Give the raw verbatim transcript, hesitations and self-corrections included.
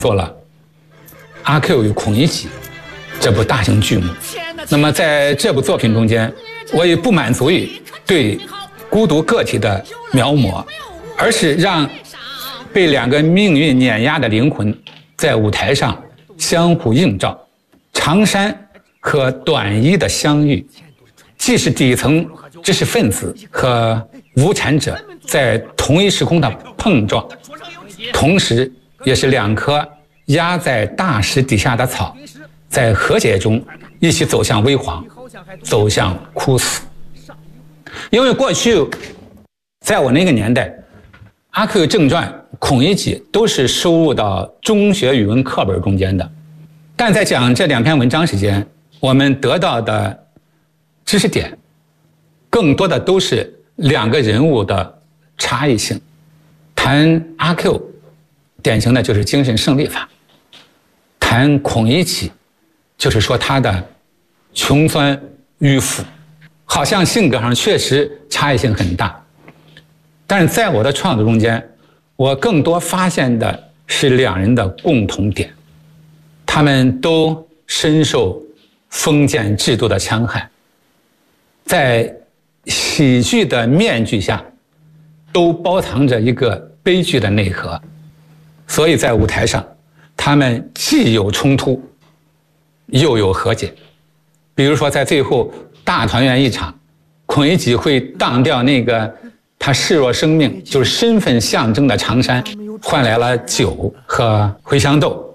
做了《阿 Q 与孔乙己》这部大型剧目。那么在这部作品中间，我也不满足于对孤独个体的描摹，而是让被两个命运碾压的灵魂在舞台上相互映照。长衫和短衣的相遇，既是底层知识分子和无产者在同一时空的碰撞，同时也是两棵压在大石底下的草，在和解中一起走向危黄，走向枯死。因为过去在我那个年代，《阿 Q 正传》《孔乙己》都是收入到中学语文课本中间的，但在讲这两篇文章时间，我们得到的知识点更多的都是两个人物的差异性。谈阿 Q， 典型的就是精神胜利法；谈孔乙己，就是说他的穷酸迂腐，好像性格上确实差异性很大。但是在我的创作中间，我更多发现的是两人的共同点，他们都深受封建制度的戕害，在喜剧的面具下都包藏着一个悲剧的内核，所以在舞台上他们既有冲突又有和解。比如说在最后大团圆一场，孔乙己会当掉那个他视若生命就是身份象征的长衫，换来了酒和茴香豆。